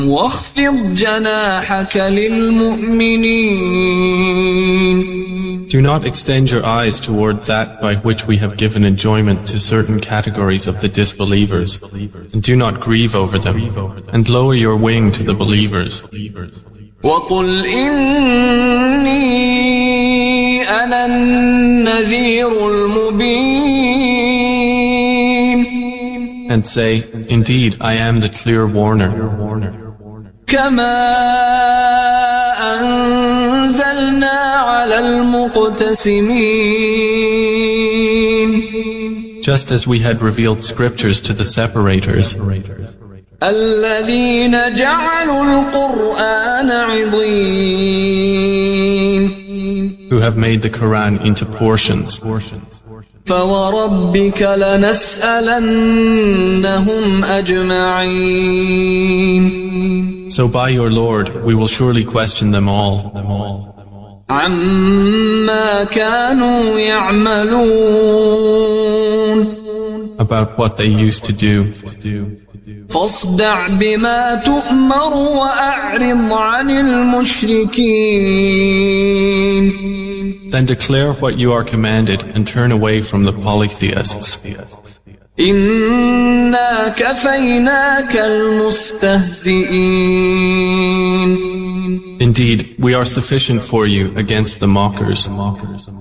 واخفض جناحك للمؤمنين. Do not extend your eyes toward that by which we have given enjoyment to certain categories of the disbelievers, and do not grieve over them, and lower your wing to the believers. وَقُلْ إِنِّي أَنَا النَّذِيرُ الْمُبِينُ. And say, indeed, I am the clear warner. كَمَا أَنزَلْنَا عَلَى الْمُقْتَسِمِينَ. Just as we had revealed scriptures to the separators, الَّذِينَ جَعَلُوا الْقُرْآنَ عِضِينَ. who have made the Quran into portions. فَوَرَبِّكَ لَنَسْأَلَنَّهُمْ أَجْمَعِينَ. So by your Lord, we will surely question them all. عَمَّا كَانُوا يَعْمَلُونَ. About what they used to do. فاصدع بما تؤمر وأعرض عن المشركين. Then declare what you are commanded and turn away from the polytheists. إنا كفيناك المستهزئين. Indeed, we are sufficient for you against the mockers.